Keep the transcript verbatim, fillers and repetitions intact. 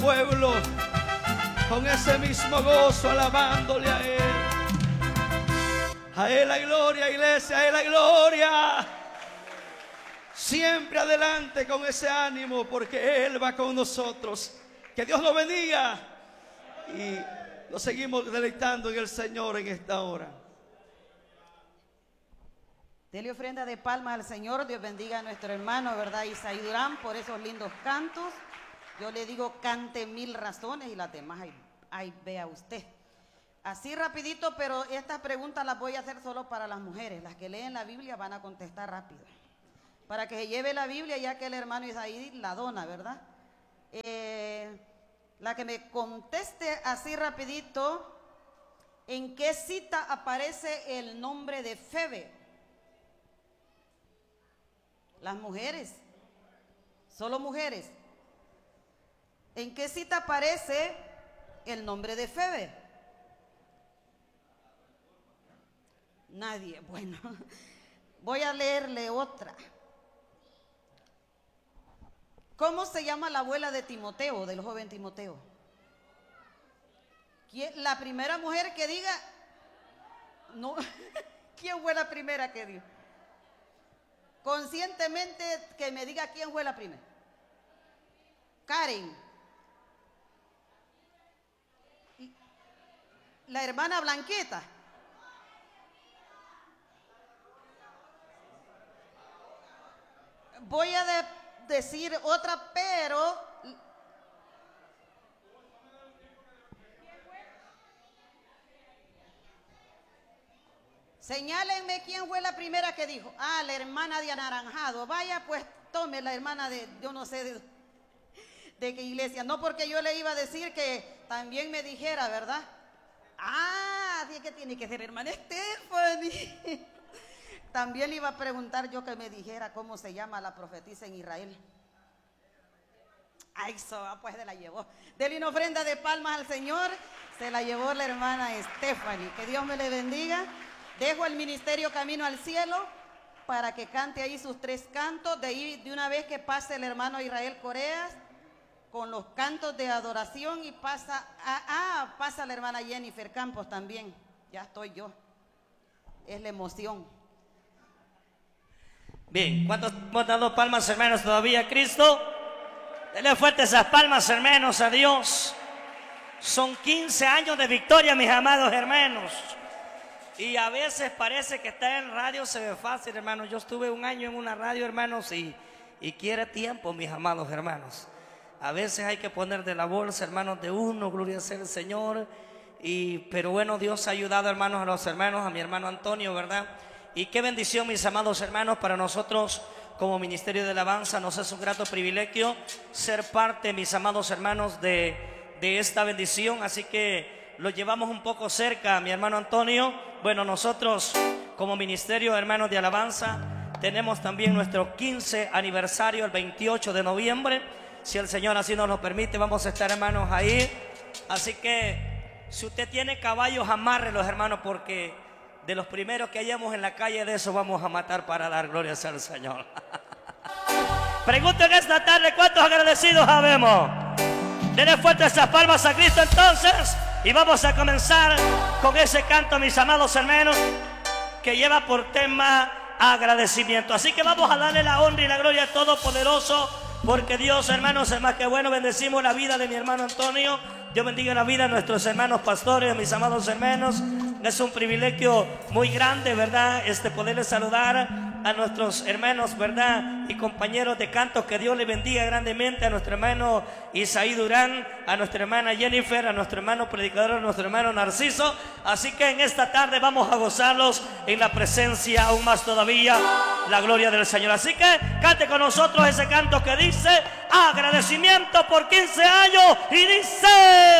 pueblo con ese mismo gozo, alabándole a Él. A Él la gloria, iglesia, a Él la gloria. Siempre adelante con ese ánimo, porque Él va con nosotros. Que Dios nos bendiga y nos seguimos deleitando en el Señor en esta hora. Dele ofrenda de palmas al Señor. Dios bendiga a nuestro hermano, ¿verdad? Isaí Durán, por esos lindos cantos. Yo le digo, cante mil razones y las demás ahí, ahí vea usted. Así rapidito, pero estas preguntas las voy a hacer solo para las mujeres. Las que leen la Biblia van a contestar rápido. Para que se lleve la Biblia, ya que el hermano Isaí la dona, ¿verdad? Eh, la que me conteste así rapidito, ¿en qué cita aparece el nombre de Febe? Las mujeres, solo mujeres. ¿En qué cita aparece el nombre de Febe? Nadie. Bueno, voy a leerle otra. ¿Cómo se llama la abuela de Timoteo, del joven Timoteo? ¿Quién, la primera mujer que diga? No. ¿Quién fue la primera que dijo? Conscientemente que me diga quién fue la primera. Karen. La hermana Blanquita. Voy a de, decir otra, pero señálenme quién fue la primera que dijo. Ah, la hermana de Anaranjado. Vaya, pues tome la hermana de, yo no sé de, de qué iglesia. No, porque yo le iba a decir que también me dijera, ¿verdad? Ah, sí que tiene que ser hermana Stephanie. También le iba a preguntar yo que me dijera cómo se llama la profetisa en Israel. Ay, eso, pues se la llevó. Dele una ofrenda de palmas al Señor. Se la llevó la hermana Stephanie. Que Dios me le bendiga. Dejo el ministerio Camino al Cielo para que cante ahí sus tres cantos. De ahí, de una vez que pase el hermano Israel Coreas con los cantos de adoración, y pasa, ah, ah, pasa la hermana Jennifer Campos también. Ya estoy yo. Es la emoción. Bien, ¿cuántos hemos dado palmas, hermanos, todavía a Cristo? Denle fuerte esas palmas, hermanos, a Dios. Son quince años de victoria, mis amados hermanos. Y a veces parece que estar en radio se ve fácil, hermanos. Yo estuve un año en una radio, hermanos, y, y quiere tiempo, mis amados hermanos. A veces hay que poner de la bolsa, hermanos, de uno, gloria sea el Señor. Y, pero bueno, Dios ha ayudado, hermanos, a los hermanos, a mi hermano Antonio, ¿verdad? Y qué bendición, mis amados hermanos, para nosotros como Ministerio de Alabanza. Nos es un grato privilegio ser parte, mis amados hermanos, de, de esta bendición. Así que lo llevamos un poco cerca, mi hermano Antonio. Bueno, nosotros como Ministerio, hermanos de Alabanza, tenemos también nuestro quince aniversario el veintiocho de noviembre. Si el Señor así nos lo permite, vamos a estar, hermanos, ahí. Así que si usted tiene caballos, amárrelos, hermanos, porque de los primeros que hallamos en la calle, de eso vamos a matar para dar gloria al Señor. Pregunten esta tarde cuántos agradecidos habemos. Denle fuerte esas palmas a Cristo entonces, y vamos a comenzar con ese canto, mis amados hermanos, que lleva por tema agradecimiento. Así que vamos a darle la honra y la gloria a Todopoderoso, porque Dios, hermanos, es más que bueno. Bendecimos la vida de mi hermano Antonio. Dios bendiga la vida de nuestros hermanos pastores, mis amados hermanos. Es un privilegio muy grande, ¿verdad? Este poderles saludar a nuestros hermanos, ¿verdad? Y compañeros de canto. Que Dios le bendiga grandemente a nuestro hermano Isaí Durán, a nuestra hermana Jennifer, a nuestro hermano predicador, a nuestro hermano Narciso. Así que en esta tarde vamos a gozarlos en la presencia aún más todavía, la gloria del Señor. Así que cante con nosotros ese canto que dice agradecimiento por quince años, y dice...